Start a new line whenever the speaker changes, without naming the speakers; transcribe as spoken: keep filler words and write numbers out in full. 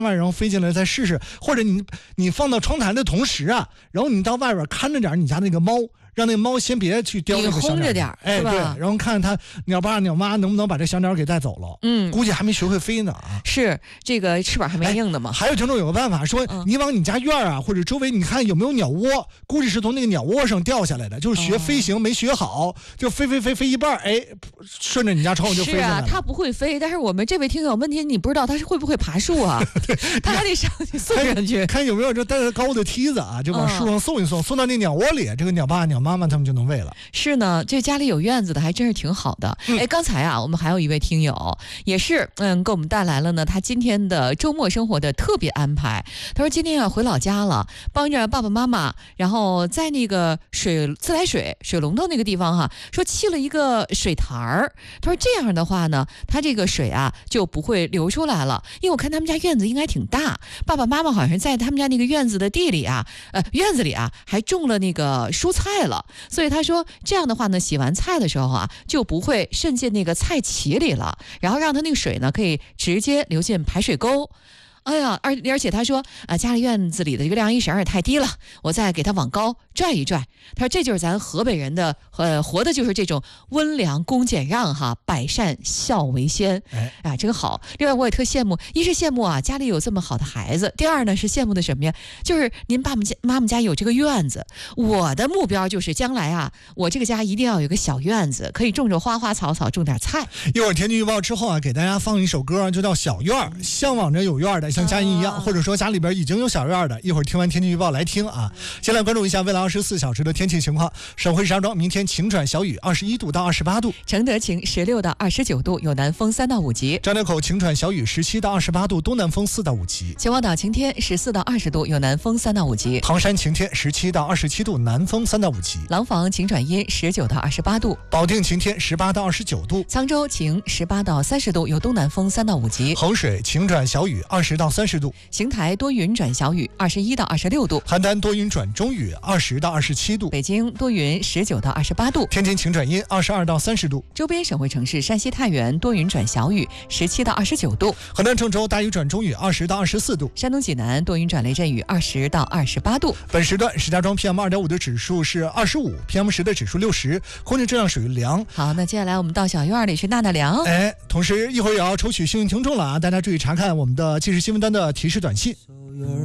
外然后飞进来再试试，或者你你放到窗台的同时啊，然后你到外边看着点你家那个猫。让那个猫先别去叼那个小鸟，
轰着点，
哎，对，然后看看它鸟爸鸟妈能不能把这小鸟给带走了。嗯，估计还没学会飞呢啊。
是这个翅膀还没硬呢嘛。
哎、还有听众有个办法说，嗯、你往你家院啊或者周围你看有没有鸟窝，估计是从那个鸟窝上掉下来的，就是学飞行没学好，哦、就飞飞飞飞一半，哎，顺着你家窗户就飞下来了。
是啊，它不会飞，但是我们这位听友问题，你不知道它是会不会爬树啊？对，他还得上去送上去，
看有没有这带着高的梯子啊，就往树上送一送，嗯、送到那鸟窝里，这个鸟爸鸟妈妈他们就能喂。
是呢，这家里有院子的还真是挺好的。哎、嗯，刚才啊，我们还有一位听友也是，嗯，给我们带来了呢他今天的周末生活的特别安排。他说今天要回老家了，帮着爸爸妈妈，然后在那个水自来水水龙头那个地方哈，说砌了一个水台儿。他说这样的话呢，他这个水啊就不会流出来了。因为我看他们家院子应该挺大，爸爸妈妈好像在他们家那个院子的地里啊，呃，院子里啊还种了那个蔬菜了，所以他说。说这样的话呢，洗完菜的时候啊，就不会渗进那个菜畦里了，然后让它那个水呢，可以直接流进排水沟。哎呀，而而且他说啊，家里院子里的这个晾衣绳也太低了，我再给它往高拽一拽。他说这就是咱河北人的呃活的就是这种温良恭俭让哈，百善孝为先。哎啊，真好。另外我也特羡慕，一是羡慕啊家里有这么好的孩子，第二呢是羡慕的什么呀？就是您爸爸家妈妈家有这个院子。我的目标就是将来啊，我这个家一定要有个小院子，可以种着花花草草，种点菜。
一会儿天气预报之后啊，给大家放一首歌，就叫《小院儿》，向往着有院的。像佳音一样，或者说家里边已经有小院的，一会儿听完天气预报来听啊。先来关注一下未来二十四小时的天气情况。省会石家庄明天晴转小雨，二十一度到二十八度；
承德晴十六到二十九度，有南风三到五级；
张家口晴转小雨，十七到二十八度，东南风四到五级；
秦皇岛晴天十四到二十度，有南风三到五级；
唐山晴天十七到二十七度，南风三到五级；
廊坊晴转阴十九到二十八度；
保定晴天十八到二十九度；
沧州晴十八到三十度，有东南风三到五级；
衡水晴转小雨，二十到三十度。
邢台多云转小雨，二十一到二十六度；
邯郸多云转中雨，二十到二十七度；
北京多云，十九到二十八度；
天津晴转阴，二十二到三十度；
周边省会城市山西太原多云转小雨，十七到二十九度；
河南郑州大雨转中雨，二十到二十四度；
山东济南多云转雷阵雨，二十到二十八度。
本时段石家庄 P M 二点五 的指数是二十五 ，P M 十 的指数六十，空气质量属于良。
好，那接下来我们到小院里去纳纳凉。
哎，同时一会儿也要抽取幸运听众了啊！大家注意查看我们的即时新闻端的提示短信。